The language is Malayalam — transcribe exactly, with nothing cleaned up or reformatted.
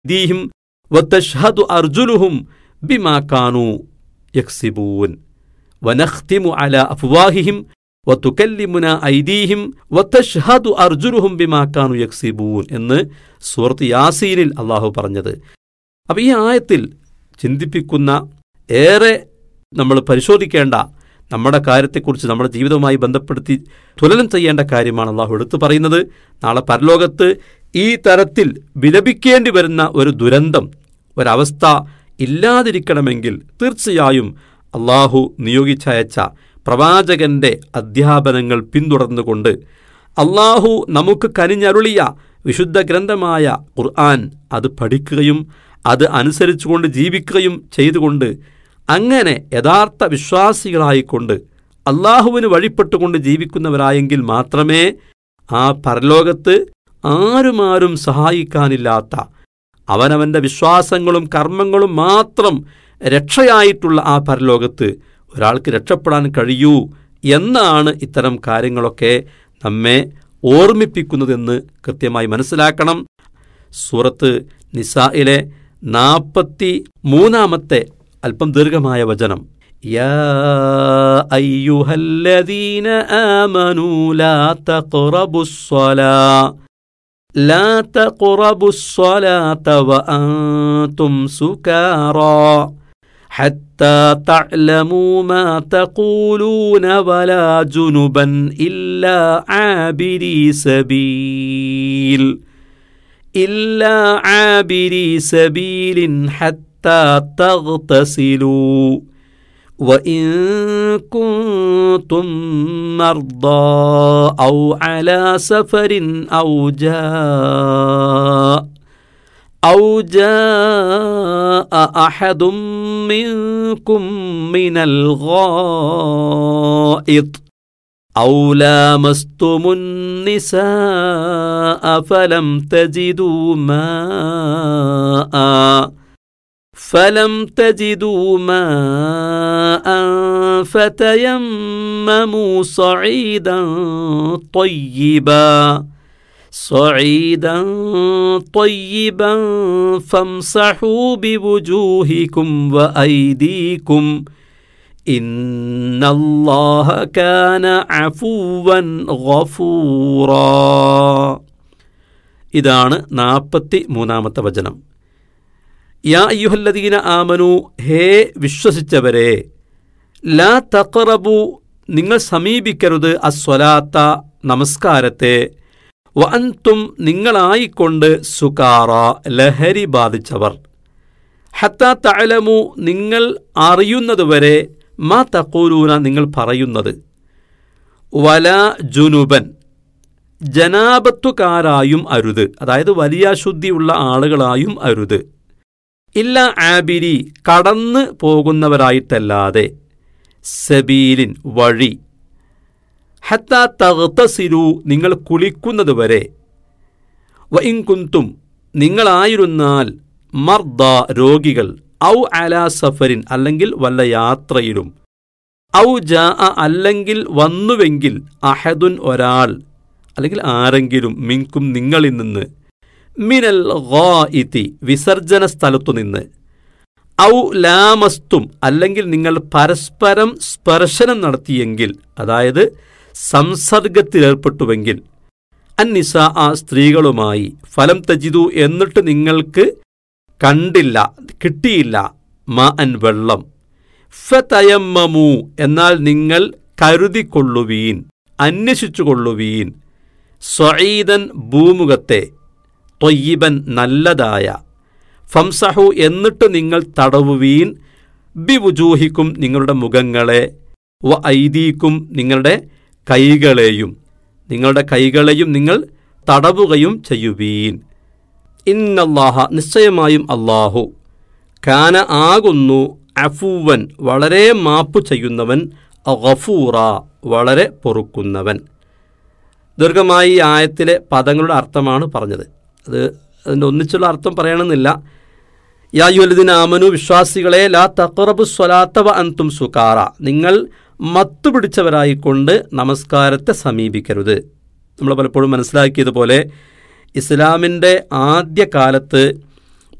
ദീഹിം വതശ്ഹദു അർജുലുഹും ബിമാ കാനൂ യക്സിബൂൻ വനഖ്തിമു അലാ അഫ്വാഹിഹിം വതുകല്ലിമുനാ ഐദീഹിം വതശ്ഹദു അർജുലുഹും ബിമാ കാനൂ യക്സിബൂൻ എന്ന് സൂറത്ത് യാസീനിൽ അല്ലാഹു പറഞ്ഞത്. അപ്പോൾ ഈ ആയത്തിൽ ചിന്തിപ്പിക്കുന്ന, ഏറെ നമ്മൾ പരിശോധിക്കേണ്ട, നമ്മുടെ കാര്യത്തെക്കുറിച്ച് നമ്മുടെ ജീവിതവുമായി ബന്ധപ്പെടുത്തി തുലനം ചെയ്യേണ്ട കാര്യമാണ് അല്ലാഹു എടുത്തു പറയുന്നത്. നാളെ പരലോകത്ത് ഈ തരത്തിൽ വിലപിക്കേണ്ടി വരുന്ന ഒരു ദുരന്തം, ഒരവസ്ഥ ഇല്ലാതിരിക്കണമെങ്കിൽ തീർച്ചയായും അല്ലാഹു നിയോഗിച്ചയച്ച പ്രവാചകന്റെ അധ്യാപനങ്ങൾ പിന്തുടർന്നുകൊണ്ട് അല്ലാഹു നമുക്ക് കനിഞ്ഞരുളിയ വിശുദ്ധ ഗ്രന്ഥമായ ഖുർആൻ അത് പഠിക്കുകയും അത് അനുസരിച്ചുകൊണ്ട് ജീവിക്കുകയും ചെയ്തുകൊണ്ട് അങ്ങനെ യഥാർത്ഥ വിശ്വാസികളായിക്കൊണ്ട് അല്ലാഹുവിന് വഴിപ്പെട്ടുകൊണ്ട് ജീവിക്കുന്നവരായെങ്കിൽ മാത്രമേ ആ പരലോകത്ത് ആരുമാരും സഹായിക്കാനില്ലാത്ത, അവനവൻ്റെ വിശ്വാസങ്ങളും കർമ്മങ്ങളും മാത്രം രക്ഷയായിട്ടുള്ള ആ പരലോകത്ത് ഒരാൾക്ക് രക്ഷപ്പെടാൻ കഴിയൂ എന്നാണ് ഇത്തരം കാര്യങ്ങളൊക്കെ നമ്മെ ഓർമ്മിപ്പിക്കുന്നതെന്ന് കൃത്യമായി മനസ്സിലാക്കണം. സൂറത്ത് നിസായിലെ നാൽപ്പത്തി മൂന്നാമത്തെ അല്പം ദീർഘമായ വചനം, യാ അയ്യുഹല്ലദീന ആമനൂ ലാ തഖറബുസ്സലാ ലാ തഖറബുസ്സലാത വഅൻതും സുകാറാ ഹത്താ തഅലമൂ മാ തഖൂലൂന വലാ ജുനുബൻ ഇല്ലാ ആബിരി സബീൽ ഇല്ലാ ആബിരി സബീലിൻ ഹത്താ തഗ്തസിലൂ വഇൻ കുൻതും മർദാ ഔ അലാ സഫരിൻ ഔ ജാഅ ഔ ജാഅ അഹദും മിൻകും മിനൽ ഗായിത് ഔ ലാമസ്തുമുൻ നിസാഅ ഫലം തജിദൂ മാഅ فلم تجدوا ماء فتيمموا صعيدا طيبا صعيدا طيبا فامسحوا بوجوهكم وأيديكم إن الله كان عفوا غفورا. ഇതാണ് നാൽപ്പത്തി മൂന്നാമത്തെ വചനം. യാ അയ്യുഹല്ലദീന ആമനു, ഹേ വിശ്വസിച്ചവരെ, ലാ തഖറബു, നിങ്ങൾ സമീപിക്കരുത്, അസ്വലാത്ത, നമസ്കാരത്തെ, വഅൻതും, നിങ്ങളായിക്കൊണ്ട്, സുകാറ, ലഹരി ബാധിച്ചവർ, ഹത്താ തഅലമു, നിങ്ങൾ അറിയുന്നതുവരെ, മാ തഖൂലൂന, നിങ്ങൾ പറയുന്നത്, വലാ ജുനുബൻ, ജനാബത്തുകാരായും അരുത്, അതായത് വലിയ ശുദ്ധിയുള്ള ആളുകളായും അരുത്, ഇല്ല ആബിരി, കടന്ന് പോകുന്നവരായിട്ടല്ലാതെ, സബീലിൻ, വഴി, ഹത്താ തഗ്തസിലു, നിങ്ങൾ കുളിക്കുന്നതുവരെ, വഇൻ കുൻതും, നിങ്ങളായിരുന്നാൽ, മർദ, രോഗികൾ, ഔ അലാ സഫരിൻ, അല്ലെങ്കിൽ വല്ല യാത്രയിലും, ഔ ജാഅ, അല്ലെങ്കിൽ വന്നുവെങ്കിൽ, അഹദുൻ, ഒരാൾ, അല്ലെങ്കിൽ ആരെങ്കിലും, മിൻകും, നിങ്ങളിൽ നിന്ന്, മിനൽ ഗായിതി, വിസർജന സ്ഥലത്തു നിന്ന്, ഔ ലാമസ്തും, അല്ലെങ്കിൽ നിങ്ങൾ പരസ്പരം സ്പർശനം നടത്തിയെങ്കിൽ, അതായത് സംസർഗത്തിലേർപ്പെട്ടുവെങ്കിൽ, അന്നിസാ, ആ സ്ത്രീകളുമായി, ഫലം തജിദു, എന്നിട്ട് നിങ്ങൾക്ക് കണ്ടില്ല, കിട്ടിയില്ല, മാ അൻ, വെള്ളം, ഫതയമ്മമു, എന്നാൽ നിങ്ങൾ കരുതിക്കൊള്ളുവീൻ, അന്വേഷിച്ചുകൊള്ളുവീൻ, സ്വഈദൻ, ഭൂമുഖത്തെ, ത്വയ്യിബൻ, നല്ലതായ, ഫംസഹു, എന്നിട്ട് നിങ്ങൾ തടവുവീൻ, ബിവുജൂഹിക്കും, നിങ്ങളുടെ മുഖങ്ങളെ, വ ഐദീക്കും, നിങ്ങളുടെ കൈകളെയും, നിങ്ങളുടെ കൈകളെയും നിങ്ങൾ തടവുകയും ചെയ്യുവീൻ. ഇന്നല്ലാഹ, നിശ്ചയമായും അല്ലാഹു, കാന, ആകുന്നു, അഫൂവൻ, വളരെ മാപ്പു ചെയ്യുന്നവൻ, ഗഫൂറ, വളരെ പൊറുക്കുന്നവൻ. ദീർഘമായി ഈ ആയത്തിലെ പദങ്ങളുടെ അർത്ഥമാണ് പറഞ്ഞത്. അത് അതിൻ്റെ ഒന്നിച്ചുള്ള അർത്ഥം പറയണമെന്നില്ല. യാ അയ്യുഹല്ലദീന ആമനു, വിശ്വാസികളെ, ലാ തഖറബു സ്വലാത്ത വ അൻതും സുകാറ, നിങ്ങൾ മത്തുപിടിച്ചവരായിക്കൊണ്ട് നമസ്കാരത്തെ സമീപിക്കരുത്. നമ്മൾ പലപ്പോഴും മനസ്സിലാക്കിയതുപോലെ ഇസ്ലാമിൻ്റെ ആദ്യ കാലത്ത്